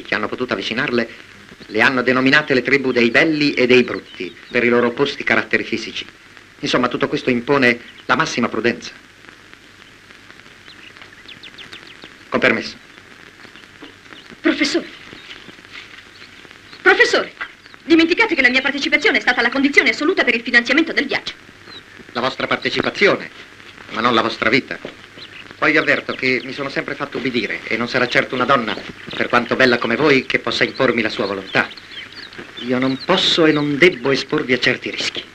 che hanno potuto avvicinarle le hanno denominate le tribù dei belli e dei brutti, per i loro opposti caratteri fisici. Insomma, tutto questo impone la massima prudenza. Con permesso. Professore. Professore, dimenticate che la mia partecipazione è stata la condizione assoluta per il finanziamento del viaggio. La vostra partecipazione, ma non la vostra vita. Poi vi avverto che mi sono sempre fatto ubbidire e non sarà certo una donna, per quanto bella come voi, che possa impormi la sua volontà. Io non posso e non debbo esporvi a certi rischi.